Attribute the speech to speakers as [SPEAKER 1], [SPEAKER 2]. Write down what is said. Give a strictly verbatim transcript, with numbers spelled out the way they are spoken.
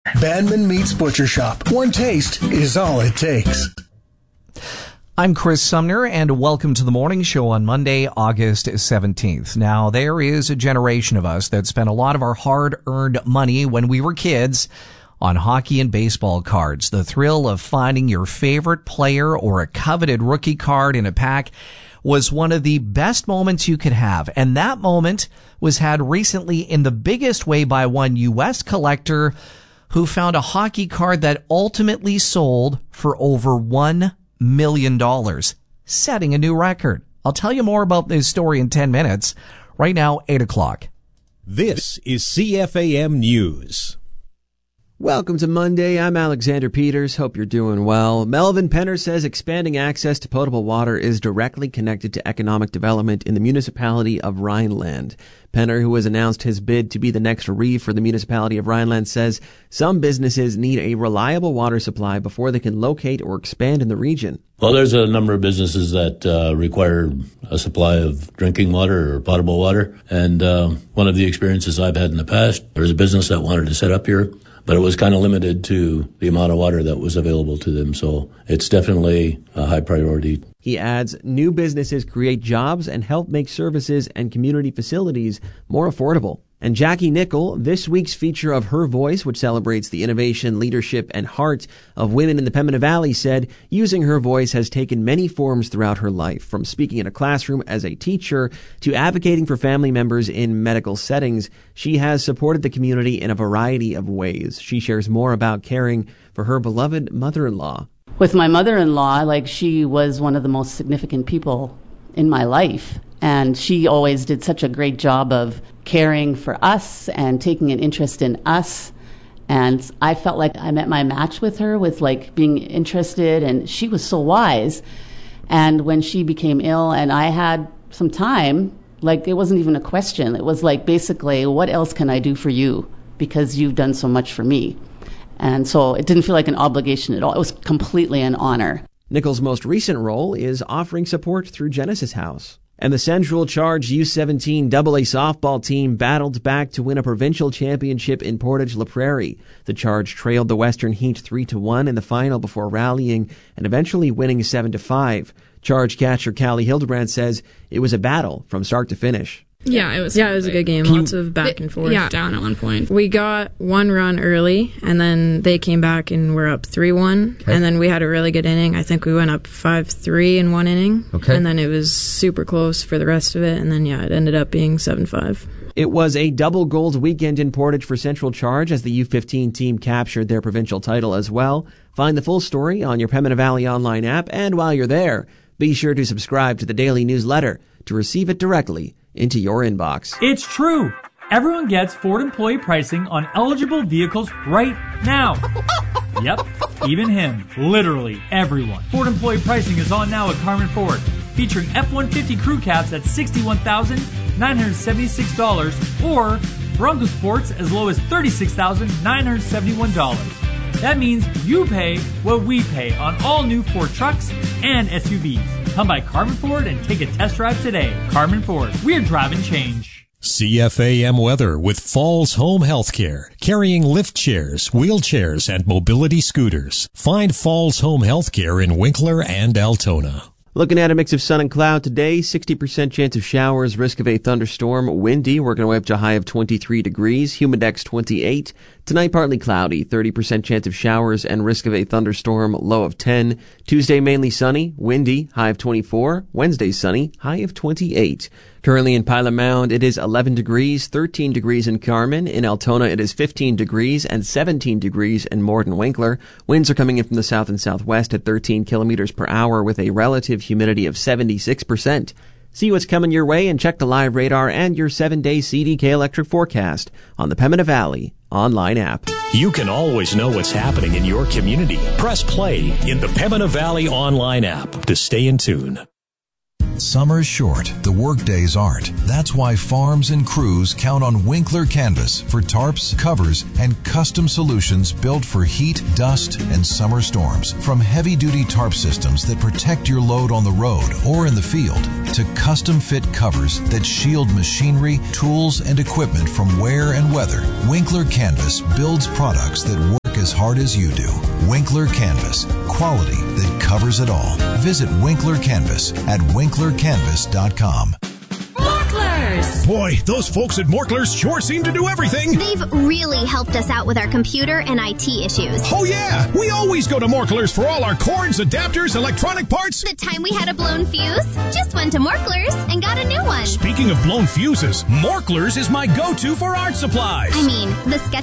[SPEAKER 1] Bandman Meats Butcher Shop. One taste is all it takes.
[SPEAKER 2] I'm Chris Sumner, and welcome to the morning show on Monday, August seventeenth. Now, there is a generation of us that spent a lot of our hard-earned money when we were kids on hockey and baseball cards. The thrill of finding your favorite player or a coveted rookie card in a pack was one of the best moments you could have. And that moment was had recently in the biggest way by one U S collector who found a hockey card that ultimately sold for over one million dollars, setting a new record. I'll tell you more about this story in ten minutes. Right now, eight o'clock.
[SPEAKER 3] This is C F A M News.
[SPEAKER 4] Welcome to Monday. I'm Alexander Peters. Hope you're doing well. Melvin Penner says expanding access to potable water is directly connected to economic development in the municipality of Rhineland. Penner, who has announced his bid to be the next reeve for the municipality of Rhineland, says some businesses need a reliable water supply before they can locate or expand in the region.
[SPEAKER 5] Well, there's a number of businesses that uh, require a supply of drinking water or potable water. And uh, one of the experiences I've had in the past, there was a business that wanted to set up here, but it was kind of limited to the amount of water that was available to them. So it's definitely a high priority.
[SPEAKER 4] He adds, new businesses create jobs and help make services and community facilities more affordable. And Jackie Nickel, this week's feature of Her Voice, which celebrates the innovation, leadership, and heart of women in the Pembina Valley, said using her voice has taken many forms throughout her life, from speaking in a classroom as a teacher to advocating for family members in medical settings. She has supported the community in a variety of ways. She shares more about caring for her beloved mother-in-law.
[SPEAKER 6] With my mother-in-law, like, she was one of the most significant people in my life. And she always did such a great job of caring for us and taking an interest in us. And I felt like I met my match with her, with like being interested, and she was so wise. And when she became ill and I had some time, like, it wasn't even a question. It was like, basically, what else can I do for you? Because you've done so much for me. And so it didn't feel like an obligation at all. It was completely an honor.
[SPEAKER 4] Nickel's most recent role is offering support through Genesis House. And the Central Charge U seventeen double A softball team battled back to win a provincial championship in Portage-La Prairie. The Charge trailed the Western Heat three to one in the final before rallying and eventually winning seven to five. Charge catcher Callie Hildebrand says it was a battle from start to finish.
[SPEAKER 7] Yeah, it was.
[SPEAKER 8] Yeah, it was a good game. Lots of back and forth.
[SPEAKER 7] Yeah, down at one point.
[SPEAKER 8] We got one run early, and then they came back and we're up three one. Okay. And then we had a really good inning. I think we went up five three in one inning.
[SPEAKER 9] Okay.
[SPEAKER 8] And then it was super close for the rest of it. And then, yeah, it ended up being seven five.
[SPEAKER 4] It was a double gold weekend in Portage for Central Charge as the U fifteen team captured their provincial title as well. Find the full story on your Pembina Valley online app. And while you're there, be sure to subscribe to the daily newsletter to receive it directly into your inbox.
[SPEAKER 10] It's true. Everyone gets Ford employee pricing on eligible vehicles right now. Yep, even him. Literally everyone. Ford employee pricing is on now at Carmen Ford, featuring F one fifty crew cabs at sixty-one thousand nine hundred seventy-six dollars or Bronco Sports as low as thirty-six thousand nine hundred seventy-one dollars. That means you pay what we pay on all new Ford trucks and S U Vs. Come by Carmen Ford and take a test drive today. Carmen Ford, we're driving change.
[SPEAKER 3] C F A M weather with Falls Home Healthcare, carrying lift chairs, wheelchairs, and mobility scooters. Find Falls Home Healthcare in Winkler and Altona.
[SPEAKER 4] Looking at a mix of sun and cloud today, sixty percent chance of showers, risk of a thunderstorm, windy, working our way up to a high of twenty-three degrees, humidex twenty-eight. Tonight, partly cloudy, thirty percent chance of showers and risk of a thunderstorm, low of ten. Tuesday, mainly sunny, windy, high of twenty-four. Wednesday, sunny, high of twenty-eight. Currently in Pilot Mound, it is eleven degrees, thirteen degrees in Carmen. In Altona, it is fifteen degrees and seventeen degrees in Morden Winkler. Winds are coming in from the south and southwest at thirteen kilometers per hour with a relative humidity of seventy-six percent. See what's coming your way and check the live radar and your seven-day C D K electric forecast on the Pembina Valley online app.
[SPEAKER 3] You can always know what's happening in your community. Press play in the Pembina Valley online app to stay in tune.
[SPEAKER 11] Summer's short, the workdays aren't. That's why farms and crews count on Winkler Canvas for tarps, covers, and custom solutions built for heat, dust, and summer storms. From heavy-duty tarp systems that protect your load on the road or in the field, to custom-fit covers that shield machinery, tools, and equipment from wear and weather, Winkler Canvas builds products that work as hard as you do. Winkler Canvas. Quality that covers it all. Visit Winkler Canvas at winkler canvas dot com.
[SPEAKER 7] Morklers!
[SPEAKER 1] Boy, those folks at Morklers sure seem to do everything.
[SPEAKER 7] They've really helped us out with our computer and I T issues.
[SPEAKER 1] Oh yeah, we always go to Morklers for all our cords, adapters, electronic parts.
[SPEAKER 7] The time we had a blown fuse, just went to Morklers and got a new one.
[SPEAKER 1] Speaking of blown fuses, Morklers is my go-to for art supplies.
[SPEAKER 7] I mean, the sketch